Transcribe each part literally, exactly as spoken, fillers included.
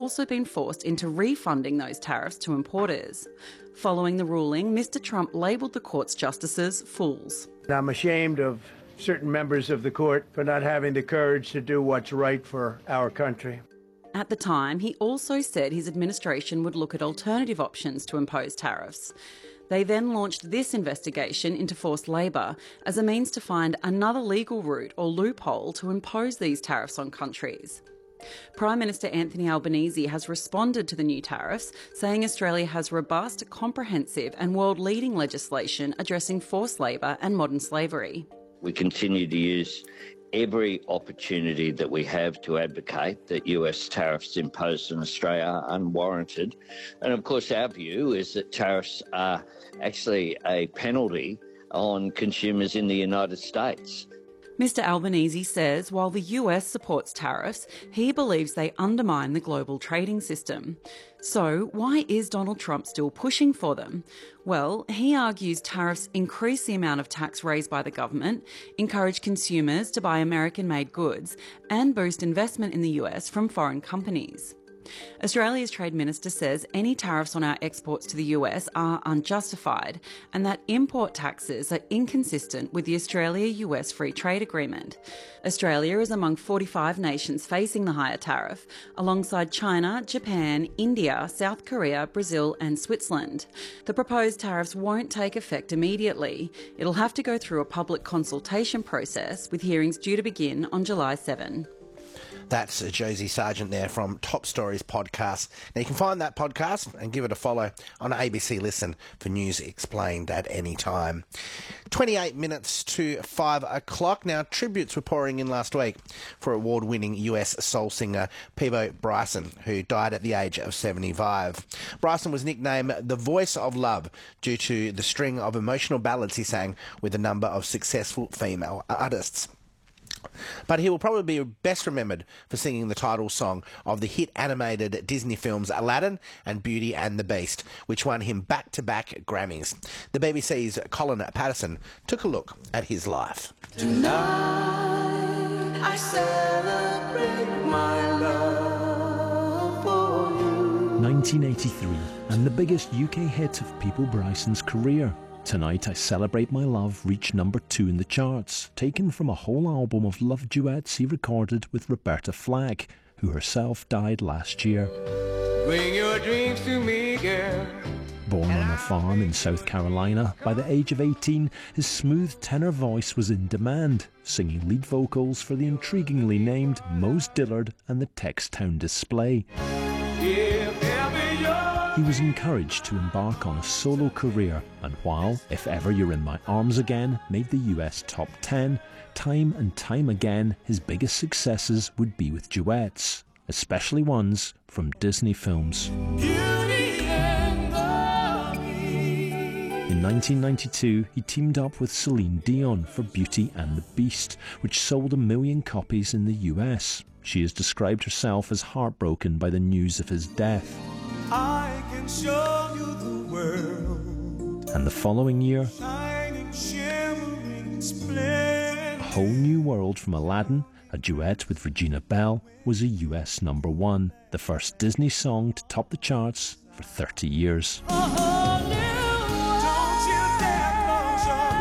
also been forced into refunding those tariffs to importers. Following the ruling, Mister Trump labelled the court's justices fools. I'm ashamed of certain members of the court for not having the courage to do what's right for our country. At the time, he also said his administration would look at alternative options to impose tariffs. They then launched this investigation into forced labour as a means to find another legal route or loophole to impose these tariffs on countries. Prime Minister Anthony Albanese has responded to the new tariffs, saying Australia has robust, comprehensive and world-leading legislation addressing forced labour and modern slavery. We continue to use every opportunity that we have to advocate that U S tariffs imposed on Australia are unwarranted. And of course, our view is that tariffs are actually a penalty on consumers in the United States. Mister Albanese says while the U S supports tariffs, he believes they undermine the global trading system. So why is Donald Trump still pushing for them? Well, he argues tariffs increase the amount of tax raised by the government, encourage consumers to buy American-made goods, and boost investment in the U S from foreign companies. Australia's Trade Minister says any tariffs on our exports to the U S are unjustified and that import taxes are inconsistent with the Australia-U S Free Trade Agreement. Australia is among forty-five nations facing the higher tariff, alongside China, Japan, India, South Korea, Brazil and Switzerland. The proposed tariffs won't take effect immediately. It'll have to go through a public consultation process, with hearings due to begin on July seventh. That's Josie Sargent there from Top Stories Podcast. Now, you can find that podcast and give it a follow on A B C Listen for news explained at any time. twenty-eight minutes to five o'clock. Now, tributes were pouring in last week for award-winning U S soul singer Peabo Bryson, who died at the age of seventy-five. Bryson was nicknamed the Voice of Love due to the string of emotional ballads he sang with a number of successful female artists. But he will probably be best remembered for singing the title song of the hit animated Disney films Aladdin and Beauty and the Beast, which won him back-to-back Grammys. The B B C's Colin Patterson took a look at his life. Tonight I celebrate my love for you. nineteen eighty-three, and the biggest U K hit of Peabo Bryson's career. Tonight I Celebrate My Love reached number two in the charts, taken from a whole album of love duets he recorded with Roberta Flack, who herself died last year. Bring your dreams to me, girl. Born on a farm in South Carolina, by the age of eighteen, his smooth tenor voice was in demand, singing lead vocals for the intriguingly named Mose Dillard and the Textown Display. If ever you're He was encouraged to embark on a solo career, and while If Ever You're in My Arms Again made the U S top ten, time and time again his biggest successes would be with duets, especially ones from Disney films. Beauty and the Beast. In nineteen ninety-two, he teamed up with Celine Dion for Beauty and the Beast, which sold a million copies in the U S. She has described herself as heartbroken by the news of his death. I can show you the world. And the following year, Shining, shimmering, splendid. A Whole New World from Aladdin, a duet with Regina Bell, was a U S number one, the first Disney song to top the charts for thirty years. A whole new world. Don't you dare close your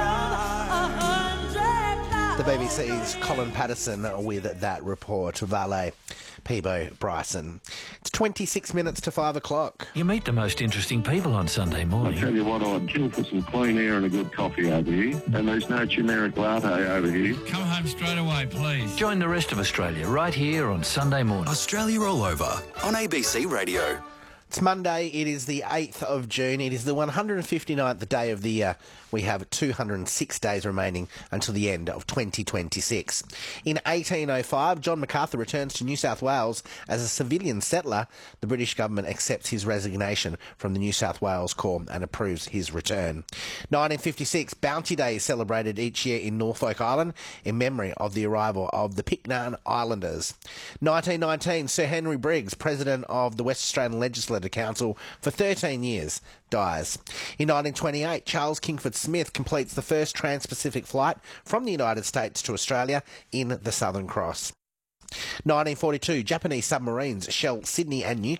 eyes. A hundred The B B C's Colin Patterson with that report. Valet Peabo Bryson. It's twenty-six minutes to five o'clock. You meet the most interesting people on Sunday I morning. tell you what, I'd kill for some clean air and a good coffee over here. And there's no generic latte over here. Come home straight away, please. Join the rest of Australia right here on Sunday morning. Australia All Over on A B C Radio. It's Monday, it is the eighth of June, it is the one hundred fifty-ninth day of the year. We have two hundred six days remaining until the end of twenty twenty-six. In eighteen oh five, John Macarthur returns to New South Wales as a civilian settler. The British government accepts his resignation from the New South Wales Corps and approves his return. nineteen fifty-six, Bounty Day is celebrated each year in Norfolk Island in memory of the arrival of the Pitcairn Islanders. nineteen nineteen, Sir Henry Briggs, President of the West Australian Legislative Council for thirteen years, dies. In nineteen twenty-eight, Charles Kingford Smith completes the first trans-Pacific flight from the United States to Australia in the Southern Cross. nineteen forty-two, Japanese submarines shell Sydney and